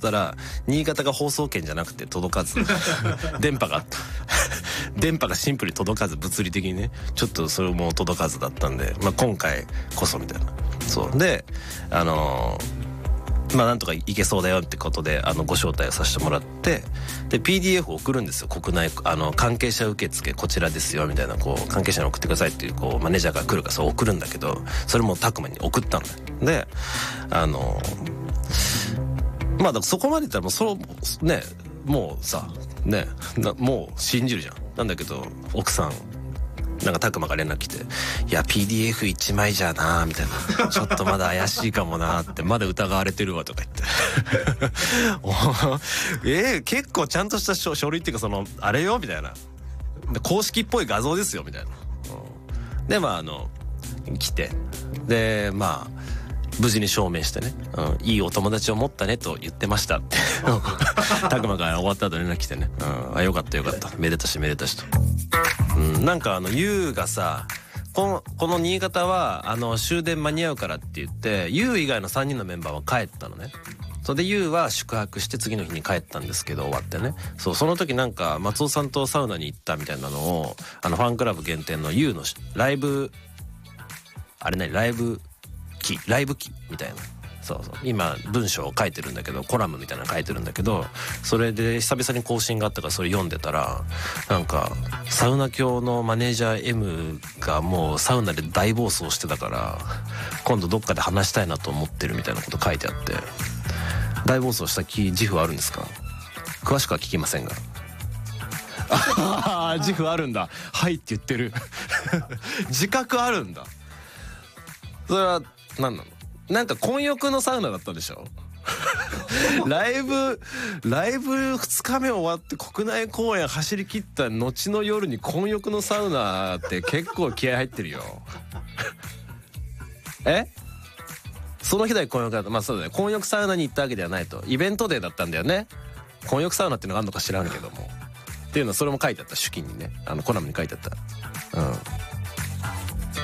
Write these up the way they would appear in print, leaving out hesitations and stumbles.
したら新潟が放送圏じゃなくて届かず電波がシンプルに届かず、物理的にねちょっとそれも届かずだったんで、まあ、今回こそみたいな。そうでまあなんとかいけそうだよってことでご招待をさせてもらって、で PDF を送るんですよ。国内関係者受付こちらですよみたいな、こう関係者に送ってくださいっていうこうマネージャーが来るからそう送るんだけど、それもタクマに送ったんだよ。でまあだからそこまで言ったらもうそうね、もうさねもう信じるじゃん。なんだけど奥さんなんかタクマが連絡来て、いや PDF1 枚じゃなみたいな、ちょっとまだ怪しいかもなって、まだ疑われてるわとか言って結構ちゃんとした書類っていうかあれよみたいな、公式っぽい画像ですよみたいな、でまあ来て、でまあ無事に証明してね、いいお友達を持ったねと言ってましたってタクマが終わった後連絡来てね、あよかったよかった、めでたしめでたしと。なんかユウがさ、この新潟は終電間に合うからって言ってユウ以外の3人のメンバーは帰ったのね。それでユウは宿泊して次の日に帰ったんですけど、終わってね、その時なんか松尾さんとサウナに行ったみたいなのをファンクラブ限定のユウのライブライブ機みたいな、そう今文章を書いてるんだけど、コラムみたいなの書いてるんだけど、それで久々に更新があったからそれ読んでたら、なんかサウナ協のマネージャー M がもうサウナで大暴走してたから今度どっかで話したいなと思ってるみたいなこと書いてあって、大暴走した自負あるんですか？詳しくは聞きませんが自負あるんだ、はいって言ってる自覚あるんだ。それは何なの？なんか混浴のサウナだったでしょライブ2日目終わって国内公演走り切った後の夜に混浴のサウナって結構気合入ってるよその日だけ混浴だった。まあそうだね、混浴サウナに行ったわけではないと、イベントデーだったんだよね。混浴サウナっていうのがあるのか知らんけどもっていうのはそれも書いてあった、手記にね、コラムに書いてあった。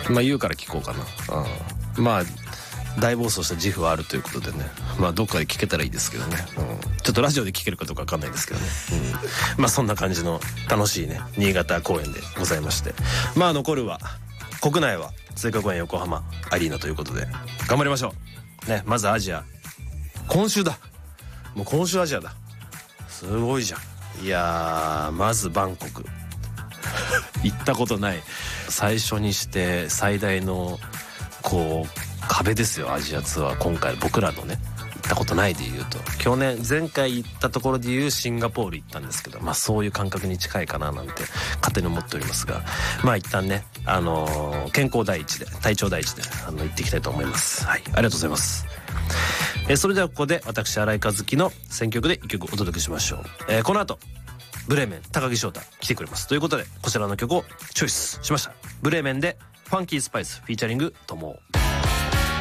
まあ言うから聞こうかな。まあ大暴走した自負はあるということでね、まあどっかで聞けたらいいですけどね、ちょっとラジオで聞けるかどうか分かんないですけどね、まあそんな感じの楽しいね新潟公演でございまして、まあ残るは国内は追加公演横浜アリーナということで頑張りましょうね。まずアジア今週だ、もう今週アジアだ、すごいじゃん。いやーまずバンコク行ったことない、最初にして最大のこう壁ですよ、アジアツアー。今回僕らのね行ったことないで言うと、前回行ったところで言うシンガポール行ったんですけど、まあそういう感覚に近いかななんて勝手に思っておりますが、まあ一旦ね健康第一で体調第一で行っていきたいと思います。はい、ありがとうございます。それではここで私新井和樹の選曲で一曲お届けしましょう。この後ブレーメン高木翔太来てくれますということで、こちらの曲をチョイスしました。ブレーメンでファンキースパイスフィーチャリングとも。